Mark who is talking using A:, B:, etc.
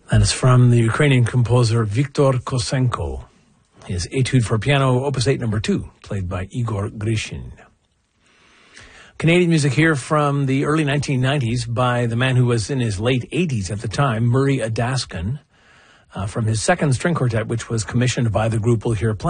A: And it's from the Ukrainian composer Viktor Kosenko. His Etude for Piano, Opus 8, number 2, played by Igor Grishin. Canadian music here from the early 1990s by the man who was in his late 80s at the time, Murray Adaskin, from his second string quartet, which was commissioned by the group we'll hear playing.